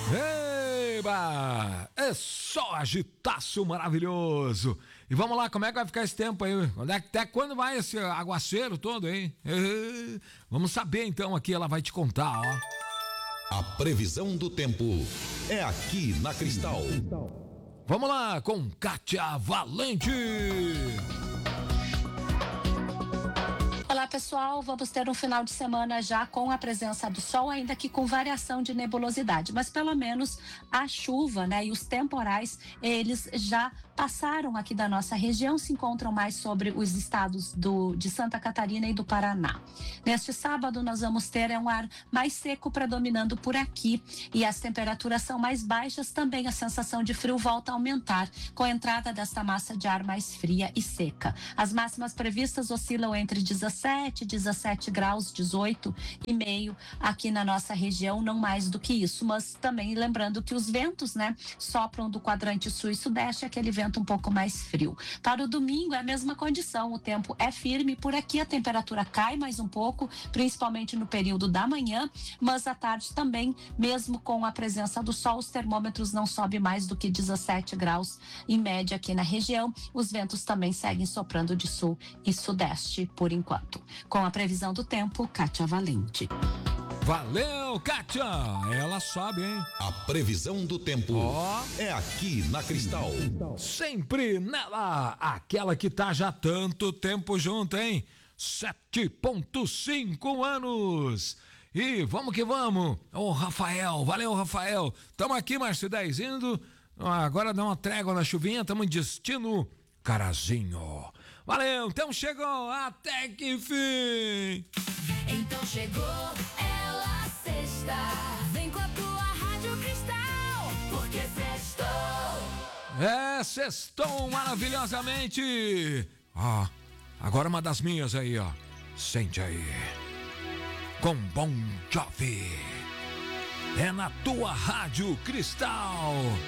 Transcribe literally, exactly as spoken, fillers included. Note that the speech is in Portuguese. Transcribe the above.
Eba! É só agitaço maravilhoso. E vamos lá, como é que vai ficar esse tempo aí? Até quando vai esse aguaceiro todo, hein? Vamos saber então aqui, ela vai te contar, ó. A previsão do tempo é aqui na Cristal. Vamos lá com Kátia Valente. Olá pessoal, vamos ter um final de semana já com a presença do sol, ainda que com variação de nebulosidade, mas pelo menos a chuva, né, e os temporais, eles já passaram aqui da nossa região, se encontram mais sobre os estados do, de Santa Catarina e do Paraná. Neste sábado nós vamos ter é, um ar mais seco predominando por aqui e as temperaturas são mais baixas, também a sensação de frio volta a aumentar com a entrada desta massa de ar mais fria e seca. As máximas previstas oscilam entre dezessete, dezessete graus, dezoito e meio aqui na nossa região, não mais do que isso, mas também lembrando que os ventos, né, sopram do quadrante sul e sudeste, aquele vento um pouco mais frio. Para o domingo é a mesma condição, o tempo é firme, por aqui a temperatura cai mais um pouco, principalmente no período da manhã, mas à tarde também, mesmo com a presença do sol, os termômetros não sobem mais do que dezessete graus em média aqui na região, os ventos também seguem soprando de sul e sudeste por enquanto. Com a previsão do tempo, Kátia Valente. Valeu, Kátia! Ela sabe, hein? A previsão do tempo oh. é aqui na Cristal. Sempre nela, aquela que tá já tanto tempo junto, hein? sete ponto cinco anos. E vamos que vamos. Ô, Rafael, valeu, Rafael. Tamo aqui, Márcio dez, indo. Agora dá uma trégua na chuvinha, tamo em destino Carazinho. Valeu, então chegou até que fim. Então chegou ela sexta. Vem com a tua Rádio Cristal, porque sextou. É, sextou maravilhosamente. Ó, agora uma das minhas aí, ó. Sente aí. Com Bon Jovi. É na tua Rádio Cristal.